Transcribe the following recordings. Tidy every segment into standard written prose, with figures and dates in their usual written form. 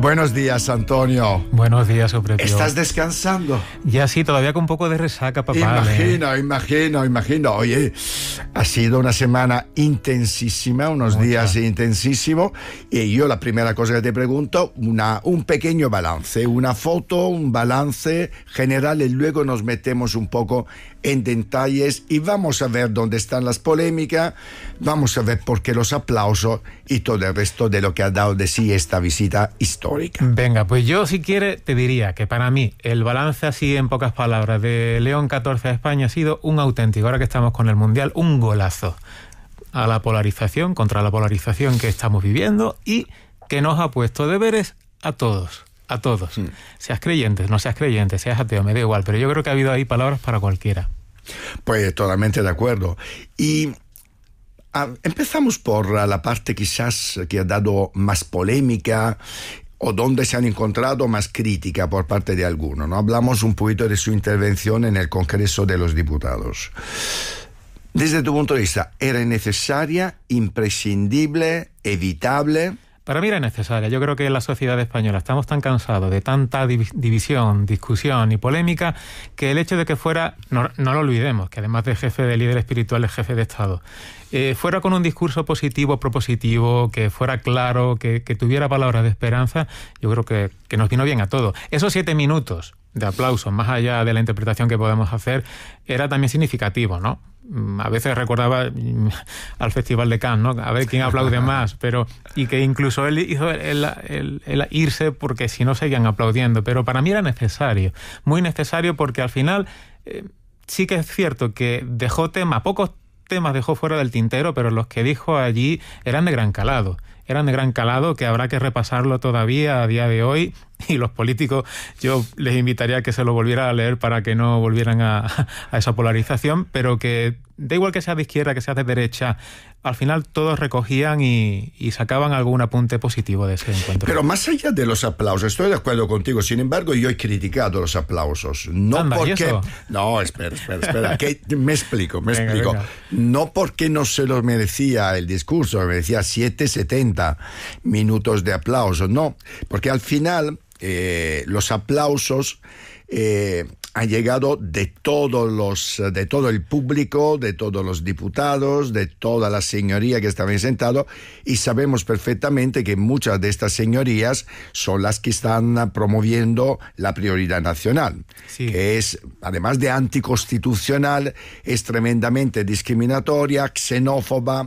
Buenos días, Antonio. Buenos días, Opretio. ¿Estás descansando? Ya sí, todavía con un poco de resaca, papá. Imagino. Oye, ha sido una semana intensísima, unos días intensísimos. Y yo la primera cosa que te pregunto, un pequeño balance, una foto, un balance general y luego nos metemos un poco en detalles y vamos a ver dónde están las polémicas, vamos a ver por qué los aplausos y todo el resto de lo que ha dado de sí esta visita histórica. Venga, pues yo si quiere te diría que para mí el balance así en pocas palabras de León XIV a España ha sido un auténtico, ahora que estamos con el Mundial, un golazo a la polarización, contra la polarización que estamos viviendo y que nos ha puesto deberes a todos. A todos. Seas creyente, no seas creyente, seas ateo, me da igual, pero yo creo que ha habido ahí palabras para cualquiera. Pues totalmente de acuerdo. Y empezamos por la parte quizás que ha dado más polémica o donde se han encontrado más crítica por parte de algunos, ¿no? Hablamos un poquito de su intervención en el Congreso de los Diputados. Desde tu punto de vista, ¿era necesaria, imprescindible, evitable? Para mí era necesaria. Yo creo que en la sociedad española estamos tan cansados de tanta división, discusión y polémica que el hecho de que fuera, no lo olvidemos, que además de jefe de líder espiritual es jefe de Estado, fuera con un discurso positivo, propositivo, que fuera claro, que tuviera palabras de esperanza, yo creo que nos vino bien a todos. Esos 7 minutos de aplausos, más allá de la interpretación que podemos hacer, era también significativo, ¿no? A veces recordaba al Festival de Cannes, ¿no? A ver quién aplaude más, y que incluso él hizo el irse porque si no seguían aplaudiendo, pero para mí era necesario, muy necesario, porque al final sí que es cierto que dejó pocos temas dejó fuera del tintero, pero los que dijo allí eran de gran calado. Que habrá que repasarlo todavía a día de hoy, y los políticos yo les invitaría a que se lo volvieran a leer para que no volvieran a esa polarización, pero que da igual que sea de izquierda, que sea de derecha, al final todos recogían y sacaban algún apunte positivo de ese encuentro. Pero más allá de los aplausos, estoy de acuerdo contigo, sin embargo yo he criticado los aplausos, no Anda, porque... No, espera, que me explico. Venga. No porque no se lo merecía el discurso, merecía 70 minutos de aplausos, no, porque al final los aplausos han llegado de todo el público, de todos los diputados, de toda la señoría que estaban sentados, y sabemos perfectamente que muchas de estas señorías son las que están promoviendo la prioridad nacional, que es, además de anticonstitucional, es tremendamente discriminatoria, xenófoba,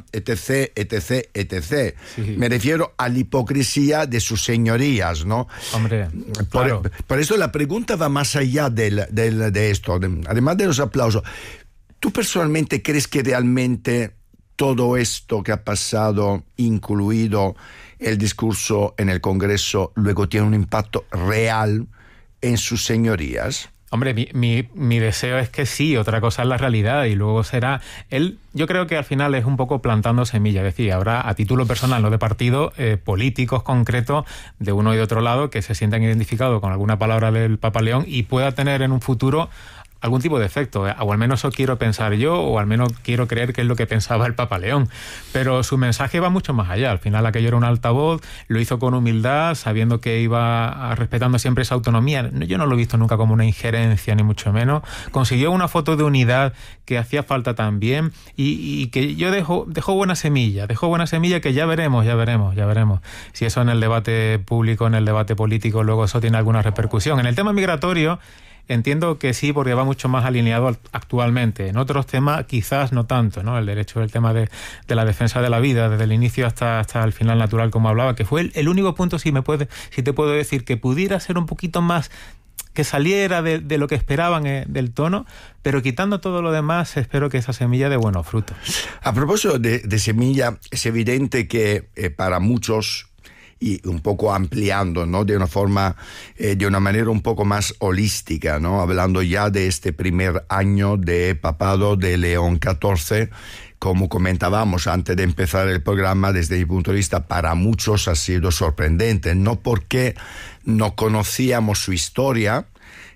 etc. Sí. Me refiero a la hipocresía de sus señorías, ¿no? Hombre, claro. Por eso la pregunta va más allá de esto, además de los aplausos. ¿Tú personalmente crees que realmente todo esto que ha pasado, incluido el discurso en el Congreso, luego tiene un impacto real en sus señorías? Hombre, mi deseo es que sí, otra cosa es la realidad, y luego será... Yo creo que al final es un poco plantando semillas, es decir, habrá a título personal, no de partido, políticos concretos de uno y de otro lado que se sientan identificados con alguna palabra del Papa León y pueda tener en un futuro algún tipo de efecto, o al menos eso quiero pensar yo, o al menos quiero creer que es lo que pensaba el Papa León. Pero su mensaje va mucho más allá. Al final aquello era un altavoz, lo hizo con humildad, sabiendo que iba respetando siempre esa autonomía. Yo no lo he visto nunca como una injerencia, ni mucho menos. Consiguió una foto de unidad que hacía falta también, y que yo dejó buena semilla que ya veremos si eso en el debate público, en el debate político, luego eso tiene alguna repercusión. En el tema migratorio entiendo que sí, porque va mucho más alineado actualmente. En otros temas quizás no tanto, ¿no? El derecho, el tema de la defensa de la vida, desde el inicio hasta el final natural, como hablaba, que fue el único punto, si te puedo decir, que pudiera ser un poquito más, que saliera de lo que esperaban del tono, pero quitando todo lo demás, espero que esa semilla dé buenos frutos. A propósito de semilla, es evidente que para muchos, y un poco ampliando, ¿no? De una manera un poco más holística, ¿no? Hablando ya de este primer año de papado de León XIV, como comentábamos antes de empezar el programa, desde mi punto de vista, para muchos ha sido sorprendente, no porque no conocíamos su historia,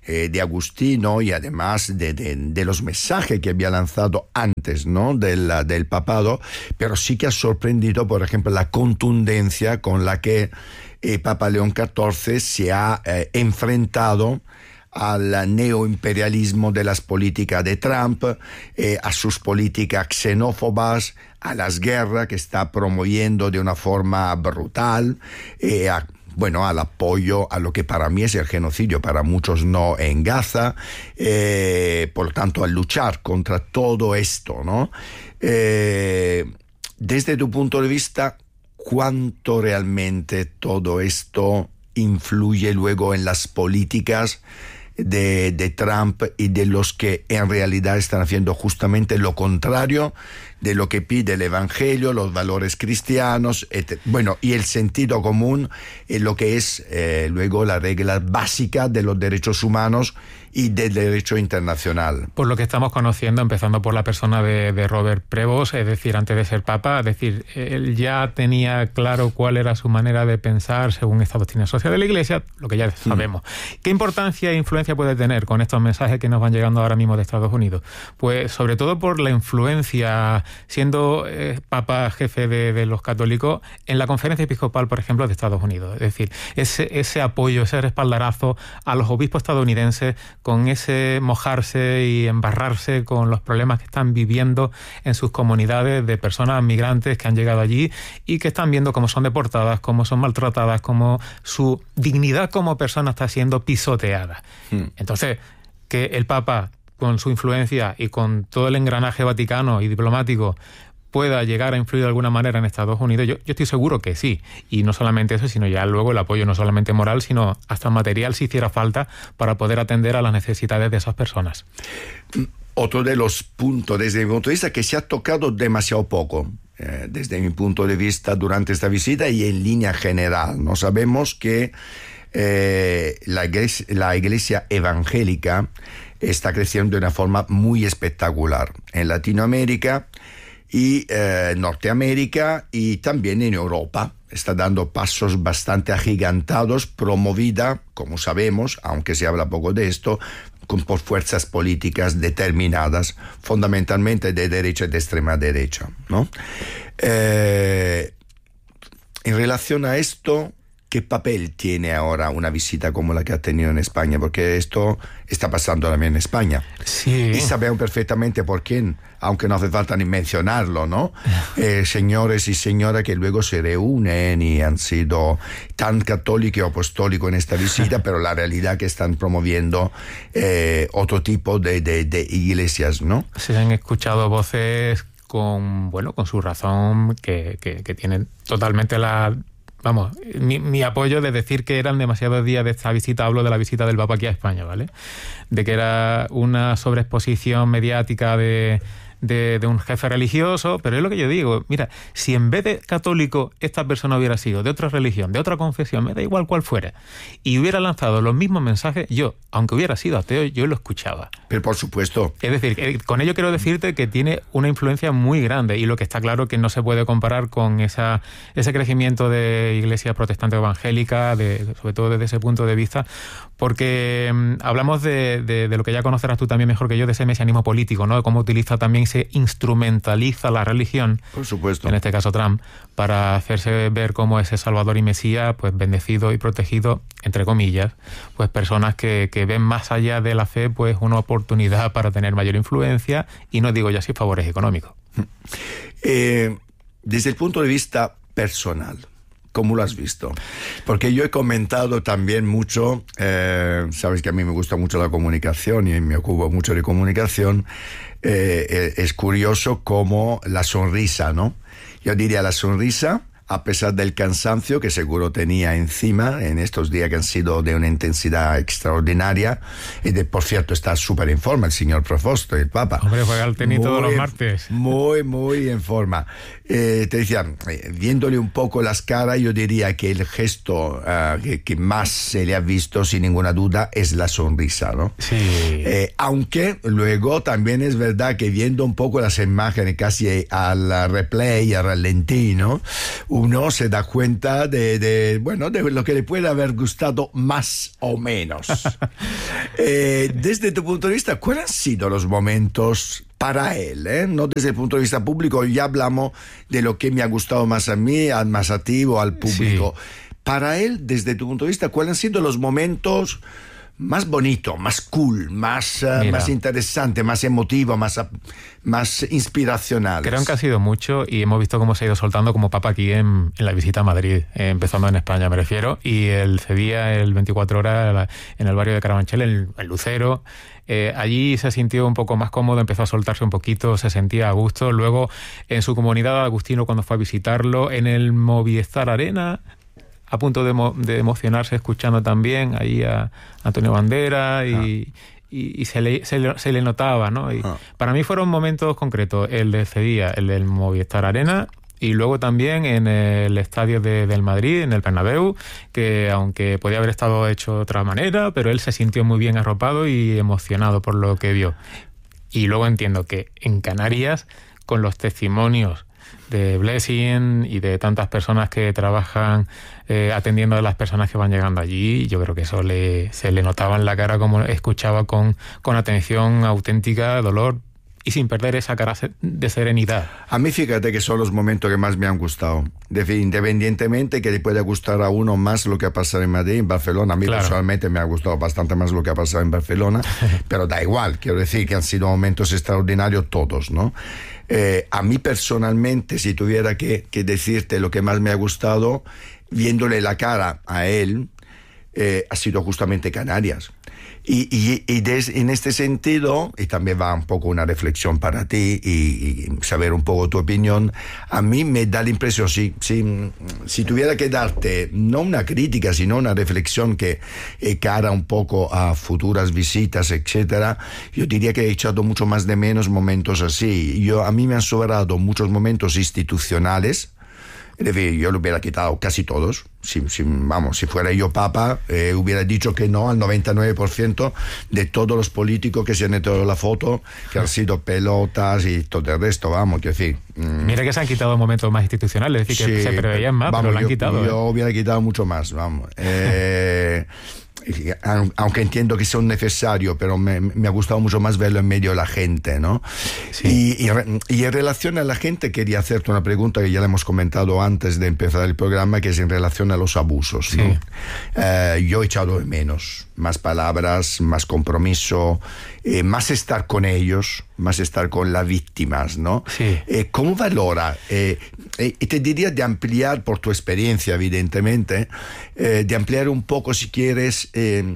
de Agustino y además de los mensajes que había lanzado antes, ¿no?, del papado, pero sí que ha sorprendido, por ejemplo, la contundencia con la que Papa León XIV se ha enfrentado al neoimperialismo de las políticas de Trump, a sus políticas xenófobas, a las guerras que está promoviendo de una forma brutal, al apoyo a lo que para mí es el genocidio, para muchos no, en Gaza, por lo tanto, a luchar contra todo esto, ¿no? Desde tu punto de vista, ¿cuánto realmente todo esto influye luego en las políticas de Trump y de los que en realidad están haciendo justamente lo contrario de lo que pide el Evangelio, los valores cristianos, y el sentido común, lo que es luego la regla básica de los derechos humanos y del derecho internacional? Por lo que estamos conociendo, empezando por la persona de Robert Prevost, es decir, antes de ser papa, es decir, él ya tenía claro cuál era su manera de pensar según esta doctrina social de la Iglesia, lo que ya sabemos. ¿Qué importancia e influencia puede tener con estos mensajes que nos van llegando ahora mismo de Estados Unidos? Pues sobre todo por la influencia, siendo papa jefe de los católicos, en la conferencia episcopal, por ejemplo, de Estados Unidos. Es decir, ese apoyo, ese respaldarazo a los obispos estadounidenses, con ese mojarse y embarrarse con los problemas que están viviendo en sus comunidades de personas migrantes que han llegado allí y que están viendo cómo son deportadas, cómo son maltratadas, cómo su dignidad como persona está siendo pisoteada. Entonces, que el Papa, con su influencia y con todo el engranaje vaticano y diplomático, pueda llegar a influir de alguna manera en Estados Unidos, yo estoy seguro que sí. Y no solamente eso, sino ya luego el apoyo no solamente moral, sino hasta material si hiciera falta para poder atender a las necesidades de esas personas. Otro de los puntos, desde mi punto de vista, que se ha tocado demasiado poco, desde mi punto de vista, durante esta visita y en línea general. No sabemos que la iglesia evangélica está creciendo de una forma muy espectacular en Latinoamérica y Norteamérica y también en Europa. Está dando pasos bastante agigantados, promovida, como sabemos, aunque se habla poco de esto, por fuerzas políticas determinadas, fundamentalmente de derecha y de extrema derecha, ¿no? En relación a esto, ¿qué papel tiene ahora una visita como la que ha tenido en España? Porque esto está pasando también en España. Sí. Y sabemos perfectamente por quién, aunque no hace falta ni mencionarlo, ¿no? Señores y señoras que luego se reúnen y han sido tan católicos y apostólicos en esta visita, pero la realidad que están promoviendo otro tipo de iglesias, ¿no? Se han escuchado voces con su razón, que tienen totalmente mi apoyo de decir que eran demasiados días de esta visita. Hablo de la visita del Papa aquí a España, ¿vale? De que era una sobreexposición mediática de un jefe religioso, pero es lo que yo digo, mira, si en vez de católico esta persona hubiera sido de otra religión, de otra confesión, me da igual cuál fuera, y hubiera lanzado los mismos mensajes, yo, aunque hubiera sido ateo, yo lo escuchaba. Pero por supuesto. Es decir, con ello quiero decirte que tiene una influencia muy grande, y lo que está claro que no se puede comparar con ese crecimiento de iglesia protestante evangélica, sobre todo desde ese punto de vista, porque hablamos de lo que ya conocerás tú también mejor que yo, de ese mesianismo político, ¿no? De cómo utiliza también, se instrumentaliza la religión, por supuesto, en este caso Trump, para hacerse ver como ese Salvador y Mesías, pues bendecido y protegido, entre comillas, pues personas que ven más allá de la fe, pues una oportunidad para tener mayor influencia, y no digo ya si favores económicos. Desde el punto de vista personal, ¿cómo lo has visto? Porque yo he comentado también mucho, sabes que a mí me gusta mucho la comunicación y me ocupo mucho de comunicación. Es curioso cómo la sonrisa, ¿no? Yo diría la sonrisa, a pesar del cansancio que seguro tenía encima en estos días que han sido de una intensidad extraordinaria, y por cierto está súper en forma el señor Profosto, el Papa. Hombre, juega al tenis todos los martes. Muy en forma. Te decía, viéndole un poco las caras, yo diría que el gesto que más se le ha visto, sin ninguna duda, es la sonrisa, ¿no? Sí. Aunque luego también es verdad que viendo un poco las imágenes casi al replay, al ralentí, ¿no? uno se da cuenta de lo que le puede haber gustado más o menos. Desde tu punto de vista, ¿cuáles han sido los momentos para él? No desde el punto de vista público, ya hablamos de lo que me ha gustado más a mí, más a ti o al público. Sí. Para él, desde tu punto de vista, ¿cuáles han sido los momentos más bonitos, más cool, más interesantes, más emotivos, más inspiracionales? Creo que ha sido mucho y hemos visto cómo se ha ido soltando como papa aquí en la visita a Madrid, empezando en España, me refiero, y el cedía el 24 horas en el barrio de Carabanchel, el Lucero. Allí se sintió un poco más cómodo, empezó a soltarse un poquito, se sentía a gusto. Luego, en su comunidad, Agustino, cuando fue a visitarlo, en el Movistar Arena, a punto de emocionarse, escuchando también ahí a Antonio Bandera y se le notaba, ¿no? Y para mí fueron momentos concretos, el de Cedía, el del Movistar Arena, y luego también en el estadio del Madrid, en el Bernabéu, que aunque podía haber estado hecho de otra manera, pero él se sintió muy bien arropado y emocionado por lo que vio. Y luego entiendo que en Canarias, con los testimonios de Blessing y de tantas personas que trabajan atendiendo a las personas que van llegando allí, yo creo que eso se le notaba en la cara, como escuchaba con atención auténtica, dolor, y sin perder esa cara de serenidad. A mí, fíjate que son los momentos que más me han gustado. Independientemente que le pueda gustar a uno más lo que ha pasado en Madrid, en Barcelona. A mí personalmente me ha gustado bastante más lo que ha pasado en Barcelona, pero da igual, quiero decir que han sido momentos extraordinarios todos, ¿no? A mí personalmente, si tuviera que decirte lo que más me ha gustado, viéndole la cara a él, ha sido justamente Canarias. Y en este sentido, y también va un poco una reflexión para ti y saber un poco tu opinión, a mí me da la impresión, si tuviera que darte no una crítica, sino una reflexión que cara un poco a futuras visitas, etcétera, yo diría que he echado mucho más de menos momentos así. A mí me han sobrado muchos momentos institucionales. Es decir, yo lo hubiera quitado casi todos. Si fuera yo papa, hubiera dicho que no al 99% de todos los políticos que se han hecho la foto, que han sido pelotas y todo el resto, quiero decir. Mira que se han quitado momentos más institucionales, es decir, que se preveían más, pero lo han quitado. Yo hubiera quitado mucho más, aunque entiendo que son necesarios, pero me ha gustado mucho más verlo en medio de la gente, ¿no? Sí. Y en relación a la gente, quería hacerte una pregunta que ya le hemos comentado antes de empezar el programa, que es en relación a los abusos, ¿no? Sí. Yo he echado de menos más palabras, más compromiso, más estar con ellos, más estar con las víctimas, ¿no? Sí. ¿Cómo valora? Te diría de ampliar, por tu experiencia, evidentemente, de ampliar un poco, si quieres,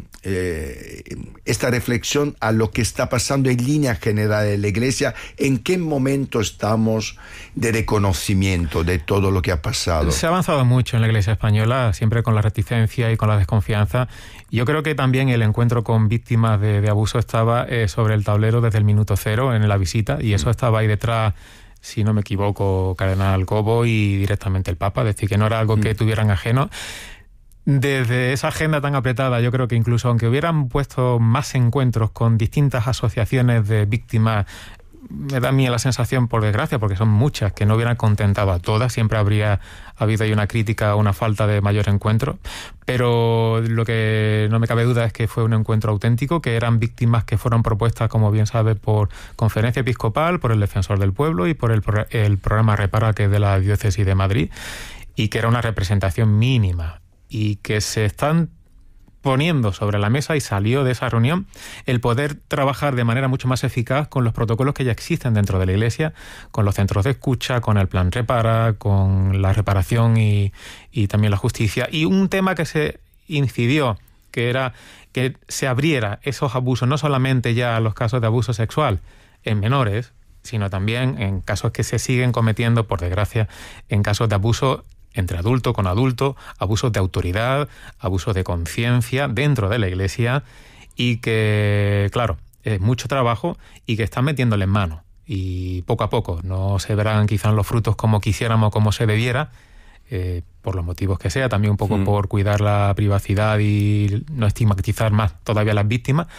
esta reflexión a lo que está pasando en línea general en la Iglesia. ¿En qué momento estamos de reconocimiento de todo lo que ha pasado? Se ha avanzado mucho en la Iglesia española, siempre con la reticencia y con la desconfianza. Yo creo que también el encuentro con víctimas de abuso estaba sobre el tablero desde el minuto cero en la visita, y eso estaba ahí detrás, si no me equivoco, Cardenal Cobo y directamente el Papa, es decir, que no era algo que tuvieran ajeno. Desde esa agenda tan apretada, yo creo que incluso aunque hubieran puesto más encuentros con distintas asociaciones de víctimas, me da a mí la sensación, por desgracia, porque son muchas, que no hubieran contentado a todas, siempre habría habido ahí una crítica, una falta de mayor encuentro, pero lo que no me cabe duda es que fue un encuentro auténtico, que eran víctimas que fueron propuestas, como bien sabe, por Conferencia Episcopal, por el Defensor del Pueblo y por el programa Repara, que es de la Diócesis de Madrid, y que era una representación mínima, y que se están poniendo sobre la mesa, y salió de esa reunión el poder trabajar de manera mucho más eficaz con los protocolos que ya existen dentro de la Iglesia, con los centros de escucha, con el plan Repara, con la reparación y también la justicia. Y un tema que se incidió, que era que se abriera esos abusos, no solamente ya los casos de abuso sexual en menores, sino también en casos que se siguen cometiendo, por desgracia, en casos de abuso entre adulto con adulto, abusos de autoridad, abusos de conciencia dentro de la Iglesia, y que, claro, es mucho trabajo y que están metiéndole en mano. Y poco a poco no se verán quizás los frutos como quisiéramos, como se debiera, por los motivos que sea, también un poco por cuidar la privacidad y no estigmatizar más todavía a las víctimas,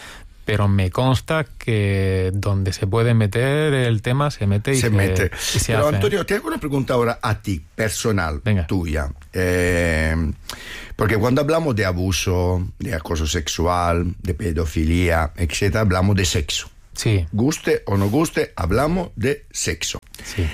pero me consta que donde se puede meter el tema se mete y se mete. Y se Pero hace. Antonio, te hago una pregunta ahora a ti, personal, Venga. tuya. Porque cuando hablamos de abuso, de acoso sexual, de pedofilia, etc., hablamos de sexo. Sí. Guste o no guste, hablamos de sexo. Sí.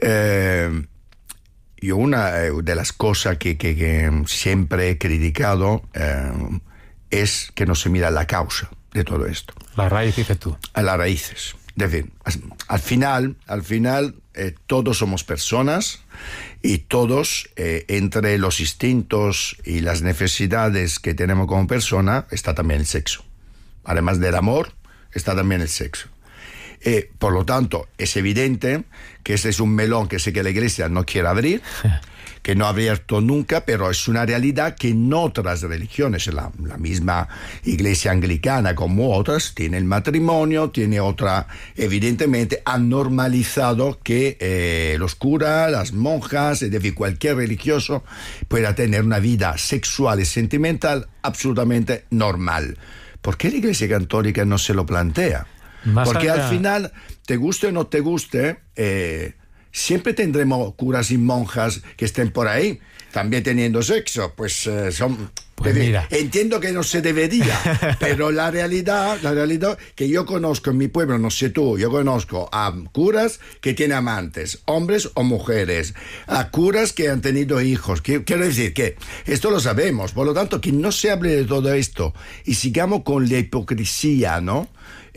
Yo una de las cosas que siempre he criticado es que no se mira la causa de todo esto. La raíz, dices tú. A las raíces. Es decir, al final, todos somos personas y todos, entre los instintos y las necesidades que tenemos como persona, está también el sexo. Además del amor, está también el sexo. Por lo tanto, es evidente que este es un melón que sé que la Iglesia no quiere abrir, que no ha abierto nunca, pero es una realidad que en otras religiones, la misma Iglesia anglicana como otras, tiene el matrimonio, tiene otra, evidentemente, han normalizado que los curas, las monjas, es decir, cualquier religioso pueda tener una vida sexual y sentimental absolutamente normal. ¿Por qué la Iglesia católica no se lo plantea? Porque al final, te guste o no te guste, siempre tendremos curas y monjas que estén por ahí, también teniendo sexo. Pues son... Pues mira. Entiendo que no se debería, pero la realidad que yo conozco en mi pueblo, no sé tú, yo conozco a curas que tienen amantes, hombres o mujeres, a curas que han tenido hijos. Quiero decir que esto lo sabemos, por lo tanto, que no se hable de todo esto y sigamos con la hipocresía, ¿no?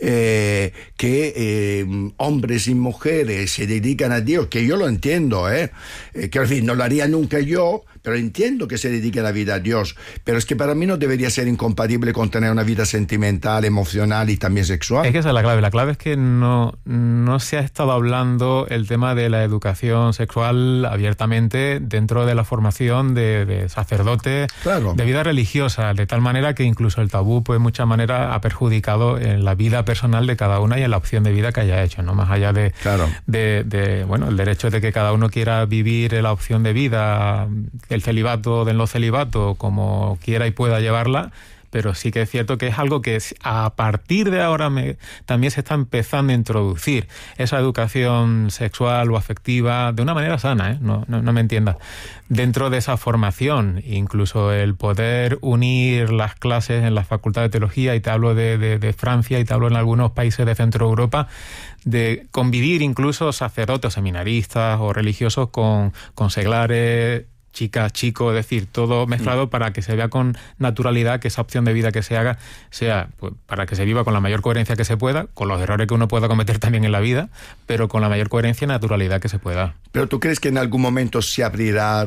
Que hombres y mujeres se dedican a Dios, que yo lo entiendo, que al fin no lo haría nunca yo, pero entiendo que se dediquen la vida a Dios, pero es que para mí no debería ser incompatible con tener una vida sentimental, emocional y también sexual. Es que esa es la clave es que no se ha estado hablando el tema de la educación sexual abiertamente dentro de la formación de sacerdotes, claro, de vida religiosa, de tal manera que incluso el tabú, pues de mucha manera ha perjudicado en la vida personal de cada una y en la opción de vida que haya hecho, ¿no? Más allá de, claro, bueno, el derecho de que cada uno quiera vivir la opción de vida, el celibato del no celibato, como quiera y pueda llevarla, pero sí que es cierto que es algo que a partir de ahora también se está empezando a introducir esa educación sexual o afectiva de una manera sana, no me entiendas, dentro de esa formación, incluso el poder unir las clases en la Facultad de Teología, y te hablo de Francia y te hablo en algunos países de Centro Europa, de convivir incluso sacerdotes, seminaristas o religiosos con seglares, chicas, chicos, es decir, todo mezclado para que se vea con naturalidad que esa opción de vida que se haga sea, pues, para que se viva con la mayor coherencia que se pueda, con los errores que uno pueda cometer también en la vida, pero con la mayor coherencia y naturalidad que se pueda. ¿Pero tú crees que en algún momento se abrirá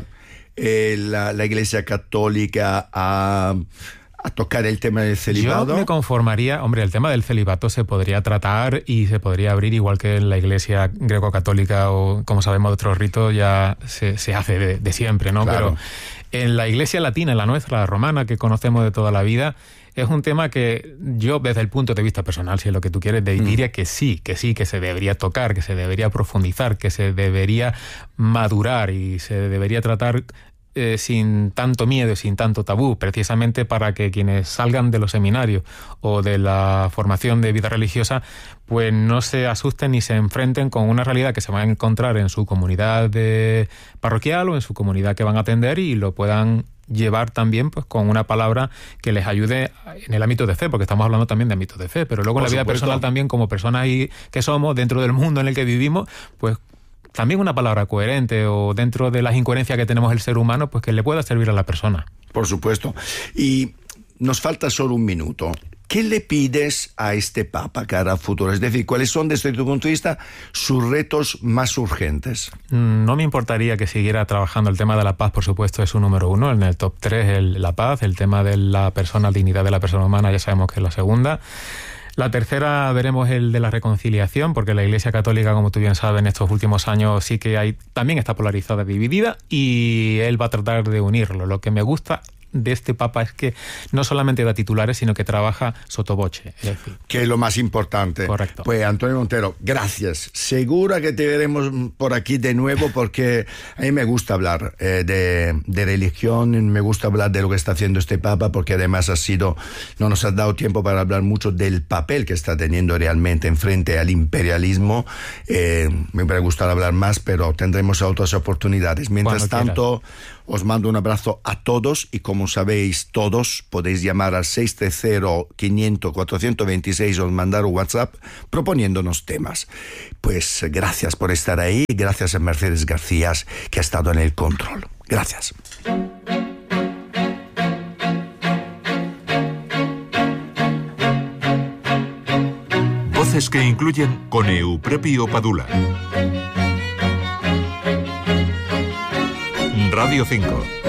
la Iglesia Católica a tocar el tema del celibato? Yo me conformaría, hombre, el tema del celibato se podría tratar y se podría abrir igual que en la Iglesia greco-católica o, como sabemos, de otros ritos ya se hace de siempre, ¿no? Claro. Pero en la Iglesia latina, en la nuestra, la romana, que conocemos de toda la vida, es un tema que yo, desde el punto de vista personal, si es lo que tú quieres, diría que sí, que se debería tocar, que se debería profundizar, que se debería madurar y se debería tratar sin tanto miedo, sin tanto tabú, precisamente para que quienes salgan de los seminarios o de la formación de vida religiosa pues no se asusten ni se enfrenten con una realidad que se van a encontrar en su comunidad parroquial o en su comunidad que van a atender, y lo puedan llevar también pues con una palabra que les ayude en el ámbito de fe, porque estamos hablando también de ámbitos de fe, pero luego en la vida personal también, como personas que somos dentro del mundo en el que vivimos, pues también una palabra coherente, o dentro de las incoherencias que tenemos el ser humano, pues que le pueda servir a la persona. Por supuesto. Y nos falta solo un minuto. ¿Qué le pides a este Papa cara a futuro? Es decir, ¿cuáles son, desde tu punto de vista, sus retos más urgentes? No me importaría que siguiera trabajando. El tema de la paz, por supuesto, es su número uno. En el top 3, la paz. El tema de la persona, dignidad de la persona humana, ya sabemos que es la segunda. La tercera veremos el de la reconciliación, porque la Iglesia Católica, como tú bien sabes, en estos últimos años sí que también está polarizada, dividida, y él va a tratar de unirlo. Lo que me gusta de este Papa es que no solamente da titulares, sino que trabaja sottovoce. Es decir, que es lo más importante. Correcto. Pues Antonio Montero, gracias. Segura que te veremos por aquí de nuevo, porque a mí me gusta hablar de religión, me gusta hablar de lo que está haciendo este Papa, porque además no nos has dado tiempo para hablar mucho del papel que está teniendo realmente en frente al imperialismo. Me hubiera gustado hablar más, pero tendremos otras oportunidades. Mientras tanto, os mando un abrazo a todos, y como sabéis todos, podéis llamar al 630-500-426 o mandar un WhatsApp proponiéndonos temas. Pues gracias por estar ahí, gracias a Mercedes García, que ha estado en el control. Gracias. Voces que incluyen con Eupropio Padula. Radio 5.